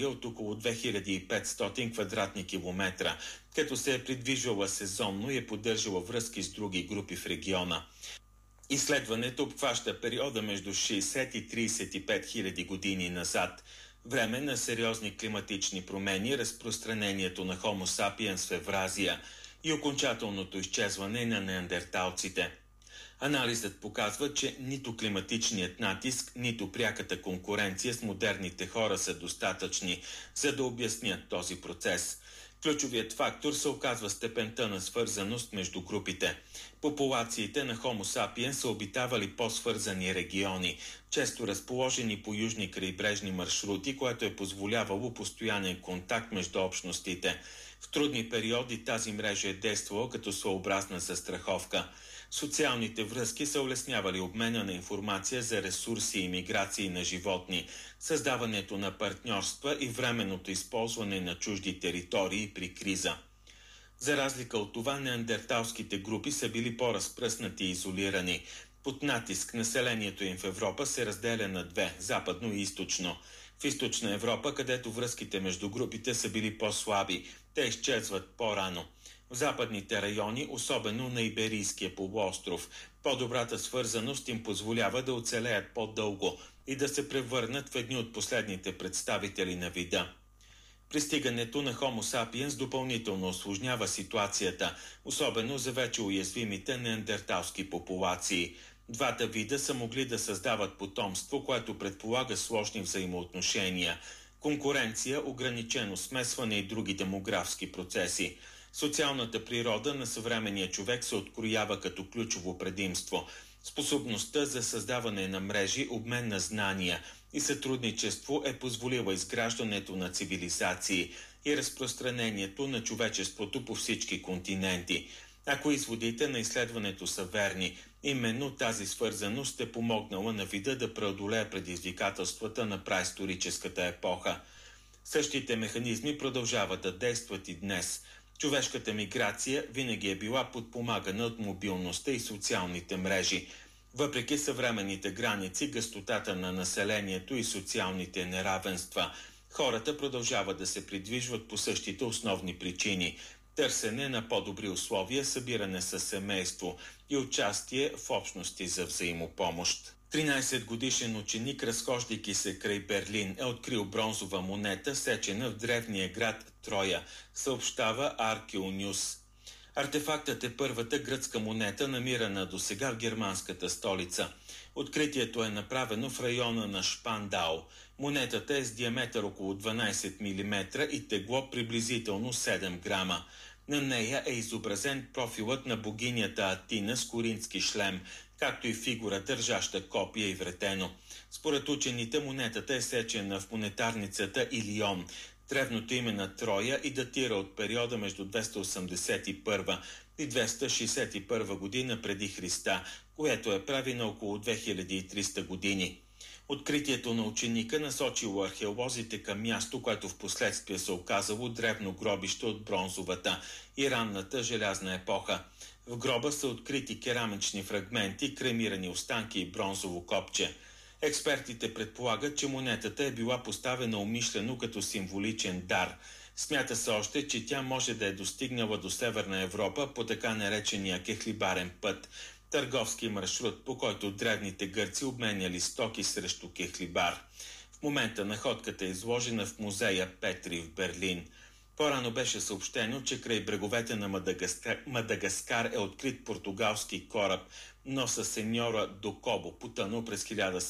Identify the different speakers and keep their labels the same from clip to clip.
Speaker 1: от около 2500 квадратни километра, като се е придвижвала сезонно и е поддържала връзки с други групи в региона. Изследването обхваща периода между 60 и 35 хиляди години назад, време на сериозни климатични промени, разпространението на Homo sapiens в Евразия и окончателното изчезване на неандерталците. Анализът показва, че нито климатичният натиск, нито пряката конкуренция с модерните хора са достатъчни, за да обяснят този процес. Ключовият фактор се оказва степента на свързаност между групите. Популациите на Homo sapiens са обитавали по-свързани региони, често разположени по южни крайбрежни маршрути, което е позволявало постоянен контакт между общностите. В трудни периоди тази мрежа е действала като своеобразна застраховка. Социалните връзки са улеснявали обмена на информация за ресурси и миграции на животни, създаването на партньорства и временното използване на чужди територии при криза. За разлика от това, неандерталските групи са били по-разпръснати и изолирани. Под натиск населението им в Европа се разделя на две – западно и източно. В източна Европа, където връзките между групите са били по-слаби, те изчезват по-рано. В западните райони, особено на Иберийския полуостров, по-добрата свързаност им позволява да оцелеят по-дълго и да се превърнат в едни от последните представители на вида. Пристигането на Homo sapiens допълнително осложнява ситуацията, особено за вече уязвимите неандерталски популации. Двата вида са могли да създават потомство, което предполага сложни взаимоотношения, конкуренция, ограничено смесване и други демографски процеси. Социалната природа на съвременния човек се откроява като ключово предимство. Способността за създаване на мрежи, обмен на знания и сътрудничество е позволила изграждането на цивилизации и разпространението на човечеството по всички континенти. Ако изводите на изследването са верни, именно тази свързаност е помогнала на вида да преодолее предизвикателствата на праисторическата епоха. Същите механизми продължават да действат и днес. Човешката миграция винаги е била подпомагана от мобилността и социалните мрежи. Въпреки съвременните граници, гъстотата на населението и социалните неравенства, хората продължават да се придвижват по същите основни причини – търсене на по-добри условия, събиране със семейство и участие в общности за взаимопомощ. 13-годишен ученик, разхождайки се край Берлин, е открил бронзова монета, сечена в древния град Троя, съобщава Arkeonews. Артефактът е първата гръцка монета, намирана досега в германската столица. Откритието е направено в района на Шпандау. Монетата е с диаметър около 12 мм и тегло приблизително 7 грама. На нея е изобразен профилът на богинята Атина с коринтски шлем, както и фигура, държаща копия и вретено. Според учените, монетата е сечена в монетарницата Илион, древното име на Троя, и датира от периода между 281 и 261 година преди Христа, което е прави на около 2300 години. Откритието на ученика насочило археолозите към място, което в последствие се оказало древно гробище от бронзовата и ранната желязна епоха. В гроба са открити керамични фрагменти, кремирани останки и бронзово копче. Експертите предполагат, че монетата е била поставена умишлено като символичен дар. Смята се още, че тя може да е достигнала до Северна Европа по така наречения кехлибарен път, търговски маршрут, по който древните гърци обменяли стоки срещу кехлибар. В момента находката е изложена в музея Петри в Берлин. По-рано беше съобщено, че край бреговете на Мадагаскар е открит португалски кораб Носа Сеньора до Кобо, потънал през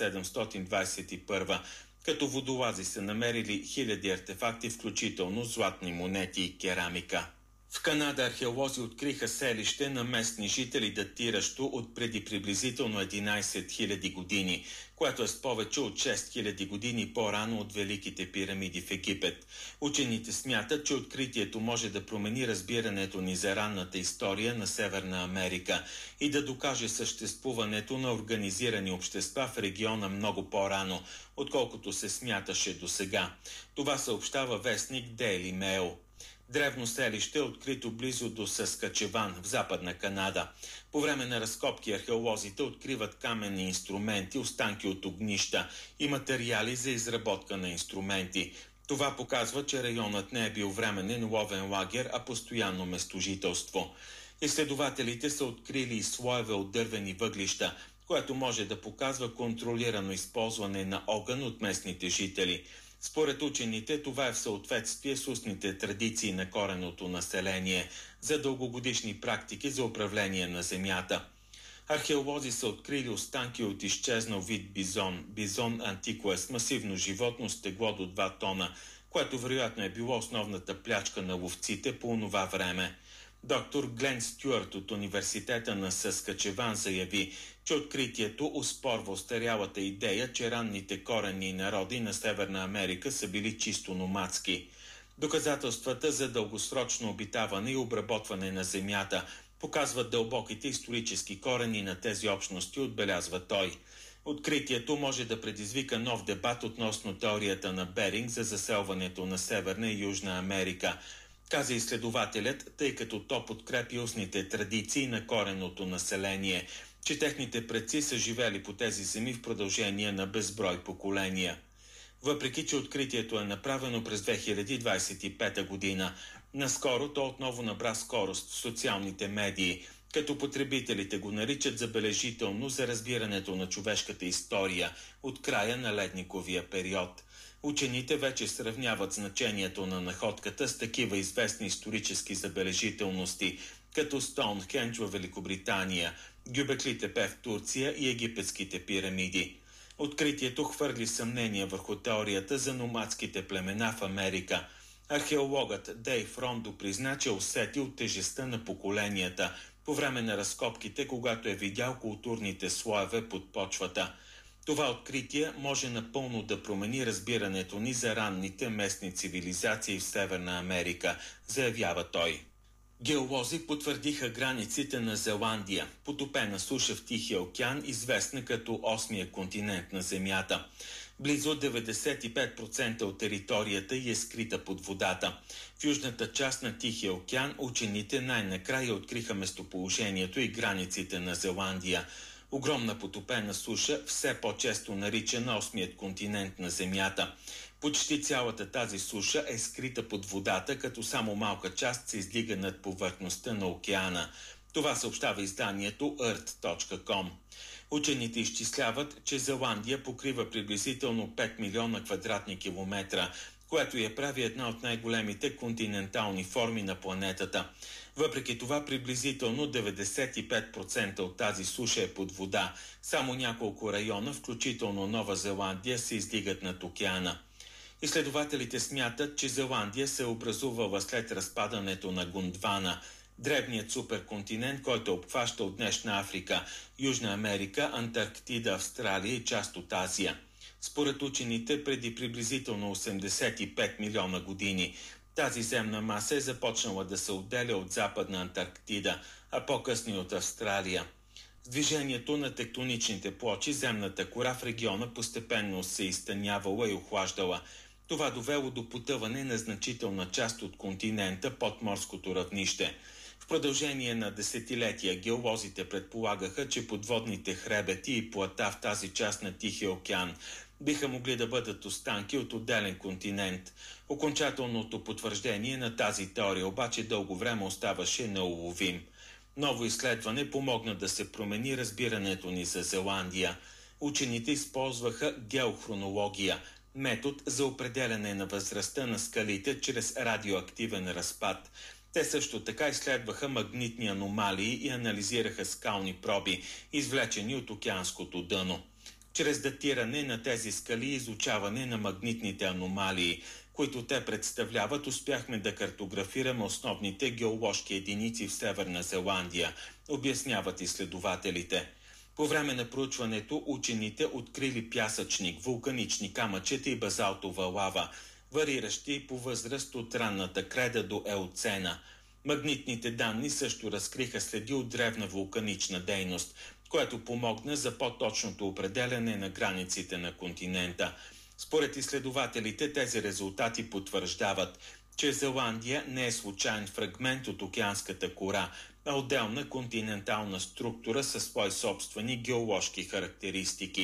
Speaker 1: 1721, като водолази са намерили хиляди артефакти, включително златни монети и керамика. В Канада археолози откриха селище на местни жители, датиращо от преди приблизително 11 000 години, което е с повече от 6 000 години по-рано от Великите пирамиди в Египет. Учените смятат, че откритието може да промени разбирането ни за ранната история на Северна Америка и да докаже съществуването на организирани общества в региона много по-рано, отколкото се смяташе досега. Това съобщава вестник Daily Mail. Древно селище е открито близо до Саскачеван в Западна Канада. По време на разкопки археолозите откриват каменни инструменти, останки от огнища и материали за изработка на инструменти. Това показва, че районът не е бил временен ловен лагер, а постоянно местожителство. Изследователите са открили и слоеве от дървени въглища, което може да показва контролирано използване на огън от местните жители. Според учените, това е в съответствие с устните традиции на кореното население за дългогодишни практики за управление на земята. Археолози са открили останки от изчезнал вид бизон антикуес, масивно животно с тегло до 2 тона, което вероятно е било основната плячка на ловците по онова време. Доктор Глен Стюарт от Университета на Съскачеван заяви, че откритието оспорва остарялата идея, че ранните коренни народи на Северна Америка са били чисто номадски. Доказателствата за дългосрочно обитаване и обработване на земята показват дълбоките исторически корени на тези общности, отбелязва той. Откритието може да предизвика нов дебат относно теорията на Беринг за заселването на Северна и Южна Америка, каза изследователят, тъй като то подкрепи устните традиции на коренното население, че техните предци са живели по тези земи в продължение на безброй поколения. Въпреки че откритието е направено през 2025 година, наскоро то отново набра скорост в социалните медии, като потребителите го наричат забележително за разбирането на човешката история от края на ледниковия период. Учените вече сравняват значението на находката с такива известни исторически забележителности, като Стоунхендж в Великобритания, Гюбекли Тепе в Турция и египетските пирамиди. Откритието хвърли съмнение върху теорията за номадските племена в Америка. Археологът Дейв Рондо призна, че усетил тежестта на поколенията по време на разкопките, когато е видял културните слоеве под почвата. Това откритие може напълно да промени разбирането ни за ранните местни цивилизации в Северна Америка, заявява той. Геолози потвърдиха границите на Зеландия, потопена суша в Тихия океан, известна като осмия континент на Земята. Близо 95% от територията й е скрита под водата. В южната част на Тихия океан учените най-накрая откриха местоположението и границите на Зеландия. Огромна потопена суша, все по-често наричана осмият континент на Земята. Почти цялата тази суша е скрита под водата, като само малка част се издига над повърхността на океана. Това съобщава изданието Earth.com. Учените изчисляват, че Зеландия покрива приблизително 5 милиона квадратни километра, което я прави една от най-големите континентални форми на планетата. Въпреки това, приблизително 95% от тази суша е под вода. Само няколко района, включително Нова Зеландия, се издигат над океана. Изследователите смятат, че Зеландия се е образувала след разпадането на Гондвана, древният суперконтинент, който обхваща от днешна Африка, Южна Америка, Антарктида, Австралия и част от Азия. Според учените, преди приблизително 85 милиона години, тази земна маса е започнала да се отделя от Западна Антарктида, а по-късно и от Австралия. С движението на тектоничните плочи, земната кора в региона постепенно се изтънявала и охлаждала. Това довело до потъване на значителна част от континента под морското равнище. В продължение на десетилетия геолозите предполагаха, че подводните хребети и плата в тази част на Тихия океан биха могли да бъдат останки от отделен континент. Окончателното потвърждение на тази теория обаче дълго време оставаше неуловим. Ново изследване помогна да се промени разбирането ни за Зеландия. Учените използваха геохронология, метод за определяне на възрастта на скалите чрез радиоактивен разпад. Те също така изследваха магнитни аномалии и анализираха скални проби, извлечени от океанското дъно. Чрез датиране на тези скали и изучаване на магнитните аномалии, които те представляват, успяхме да картографираме основните геоложки единици в Северна Зеландия, обясняват изследователите. По време на проучването учените открили пясъчник, вулканични камъчета и базалтова лава, вариращи по възраст от ранната креда до еоцена. Магнитните данни също разкриха следи от древна вулканична дейност, което помогна за по-точното определяне на границите на континента. Според изследователите тези резултати потвърждават, че Зеландия не е случайен фрагмент от океанската кора, а отделна континентална структура със свои собствени геоложки характеристики.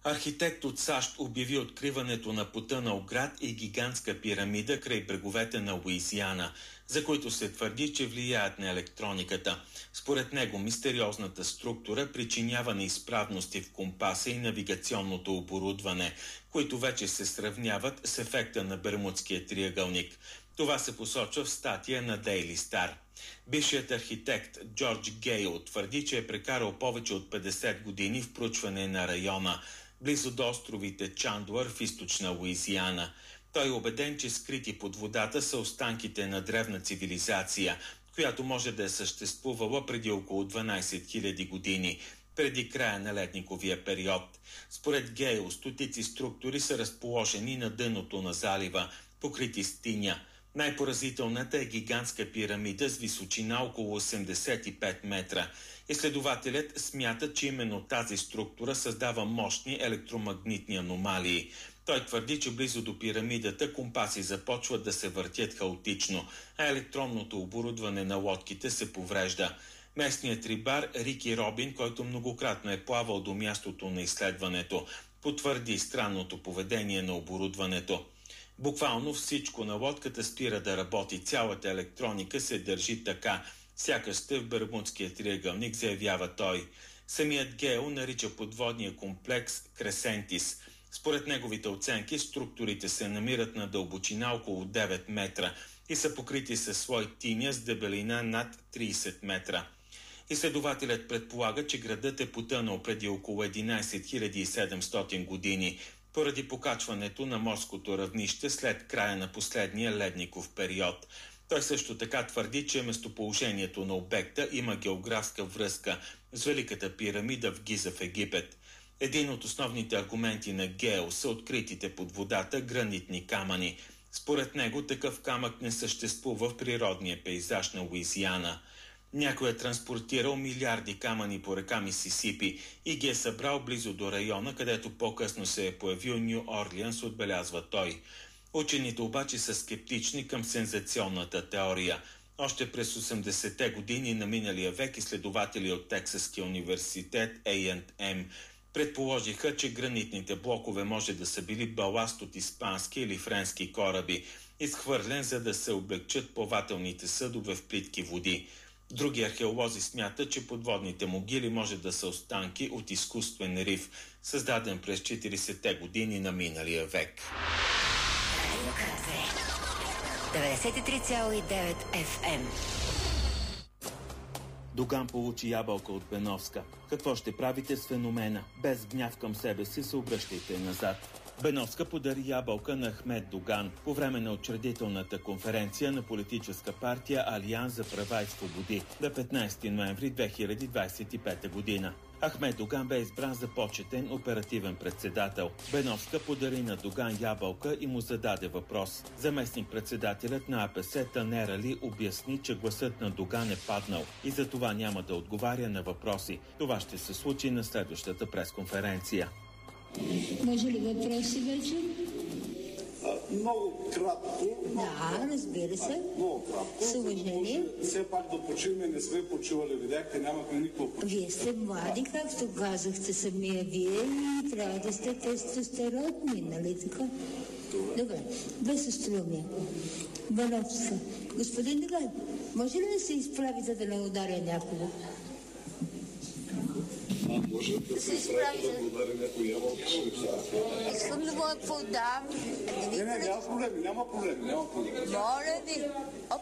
Speaker 1: Архитект от САЩ обяви откриването на потънал град и гигантска пирамида край бреговете на Луизиана, за които се твърди, че влияят на електрониката. Според него мистериозната структура причинява неизправности в компаса и навигационното оборудване, които вече се сравняват с ефекта на Бермудския триъгълник. Това се посочва в статия на Daily Star. Бившият архитект Джордж Гейл твърди, че е прекарал повече от 50 години в проучване на района, близо до островите Чандлър в източна Луизиана. Той е убеден, че скрити под водата са останките на древна цивилизация, която може да е съществувала преди около 12 000 години, преди края на ледниковия период. Според Гейл, стотици структури са разположени на дъното на залива, покрити с тиня. Най-поразителната е гигантска пирамида с височина около 85 метра. Изследователят смята, че именно тази структура създава мощни електромагнитни аномалии. Той твърди, че близо до пирамидата компаси започват да се въртят хаотично, а електронното оборудване на лодките се поврежда. Местният рибар Рики Робин, който многократно е плавал до мястото на изследването, потвърди странното поведение на оборудването. Буквално всичко на лодката спира да работи, цялата електроника се държи така, сякаш сте в Бермудския триъгълник, заявява той. Самият Гейл нарича подводния комплекс Кресентис. Според неговите оценки, структурите се намират на дълбочина около 9 метра и са покрити със слой тиня с дебелина над 30 метра. Изследователят предполага, че градът е потънал преди около 11 700 години, поради покачването на морското равнище след края на последния ледников период. Той също така твърди, че местоположението на обекта има географска връзка с Великата пирамида в Гиза в Египет. Един от основните аргументи на Гейл са откритите под водата гранитни камъни. Според него такъв камък не съществува в природния пейзаж на Луизиана. Някой е транспортирал милиарди камъни по река Мисисипи и ги е събрал близо до района, където по-късно се е появил Ню Орлианс, отбелязва той. Учените обаче са скептични към сензационната теория. Още през 80-те години на миналия век изследователи от Тексаския университет A&M предположиха, че гранитните блокове може да са били баласт от испански или френски кораби, изхвърлен, за да се облегчат плавателните съдове в плитки води. Други археолози смятат, че подводните могили може да са останки от изкуствен риф, създаден през 40-те години на миналия век.
Speaker 2: 93,9 FM.
Speaker 1: Доган получи ябълка от Беновска. Какво ще правите с феномена? Без гняв към себе си се обръщайте назад. Беновска подари ябълка на Ахмед Доган по време на учредителната конференция на политическа партия Алианс за права и свободи на 15 ноември 2025 година. Ахмед Доган бе избран за почетен оперативен председател. Беновска подари на Доган ябълка и му зададе въпрос. Заместник-председателят на АПС Танер Али обясни, че гласът на Доган е паднал и за това няма да отговаря на въпроси. Това ще се случи на следващата пресконференция.
Speaker 3: Може ли въпроси вече?
Speaker 4: Много кратко.
Speaker 3: Да, разбира се.
Speaker 4: Много кратко.
Speaker 3: С уважение.
Speaker 4: Все пак да почиваме, не сме почивали, видяхте, нямахме никакво почиване.
Speaker 3: Вие сте млади, както казахте самия вие, и трябва да сте тестостеронни, нали така? Добре, без остроумие. Беновска. Господин Доган, може ли да се изправите да не ударя някого?
Speaker 4: Може да се изправи да удари някой ябълка.
Speaker 3: Искам да го подам.
Speaker 4: Няма проблеми.
Speaker 3: Моля ви. Оп.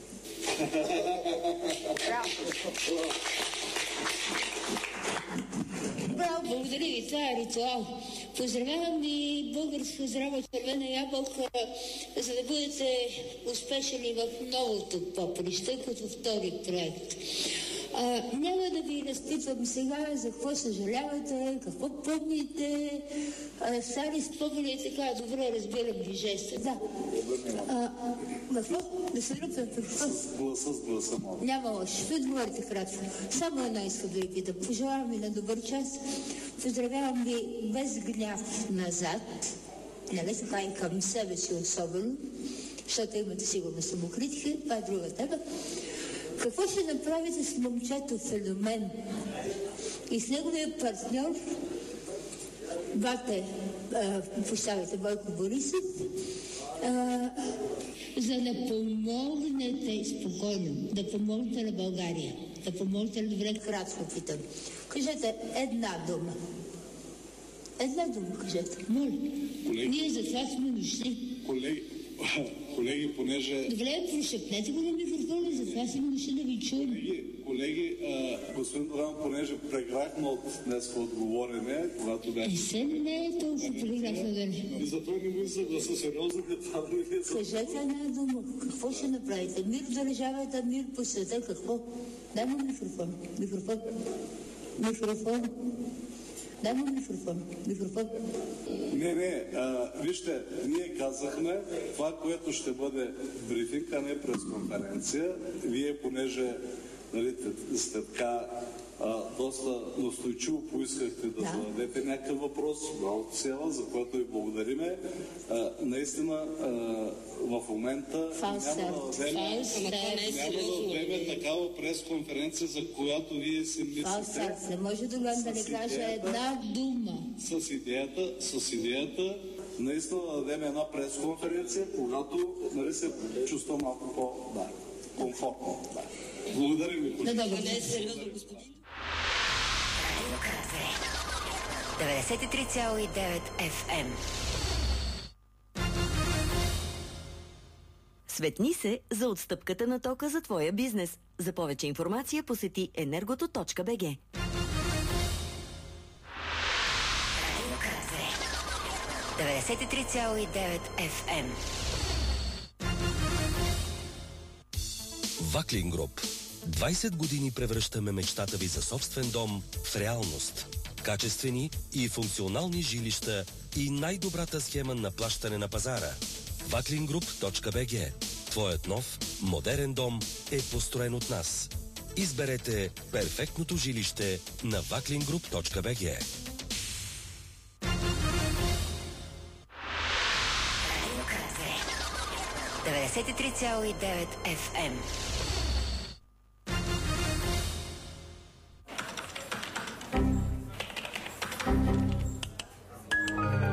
Speaker 3: Браво, благодаря ви, това е ритуал. Поздравявам ви, българска здрава червена ябълка, за да бъдете успешни в новото поприще, като втори проект. Няма да ви разпитвам сега за какво съжалявате, какво помните, стари спомени и така, добре разбирам ви жеста. Да. Какво? Да се ръпвам какво?
Speaker 4: С гласа, моля.
Speaker 3: Няма лошо. Ще отговорите кратко. Само едно искам да ви питам. Пожелавам ви на добър час. Поздравявам ви без гняв назад. Нали така и към себе си особено, защото имате сигурно самокритика. Това е друга тема. Какво ще направите с момчето Феномен и с неговия партньор Бате, поставите Бойко Борисов, за да помогнете спокойно, да помогнете на България, да помогнете на добре кратко питам. Кажете една дума. Една дума кажете. Моля. Ние за това сме дошли.
Speaker 4: Колеги, понеже...
Speaker 3: Добре, прошепнете го на микрофона, за това сме дошли да ви чуем.
Speaker 4: Колеги, господин Доран, понеже преграхме от днес отговорене, когато беше...
Speaker 3: Не е толкова преграхме да не.
Speaker 4: И затова не му съгласа сериозно да
Speaker 3: кажете една дума. Какво ще направите? Мир в държавата, мир по света, какво? Дай му микрофон. Дай му микрофон.
Speaker 4: Не, вижте, ние казахме това, което ще бъде брифинг, а не пресконференция. Вие, понеже сте така доста настойчиво поискахте да зададете някакъв въпрос, много цела, за което ви благодариме. Наистина, в момента няма да дадем такава пресконференция, за която вие си мислите.
Speaker 3: Не може да не каже една дума.
Speaker 4: С идеята наистина да дадем една пресконференция, когато се чувства малко по-комфортно. Благодарим ви.
Speaker 3: Да, добре.
Speaker 2: 93,9 FM. Светни се за отстъпката на тока за твоя бизнес. За повече информация посети energoto.bg. 93,9 FM.
Speaker 5: Ваклин Груп. 20 години превръщаме мечтата ви за собствен дом в реалност. Качествени и функционални жилища и най-добрата схема на плащане на пазара. Vaklingroup.bg. Твоят нов, модерен дом е построен от нас. Изберете перфектното жилище на Vaklingroup.bg.
Speaker 2: Радио 93,9 FM.